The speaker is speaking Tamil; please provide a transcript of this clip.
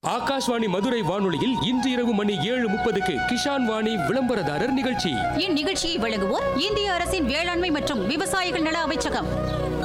ஆகாஷ்வாணி மதுரை வானொலியில் இன்று இரவு மணி 7:30க்கு கிஷான் வாணி விளம்பரதாரர் நிகழ்ச்சி. இந்நிகழ்ச்சியை வழங்குவோர் இந்திய அரசின் வேளாண்மை மற்றும் விவசாயிகள் நல அமைச்சகம்.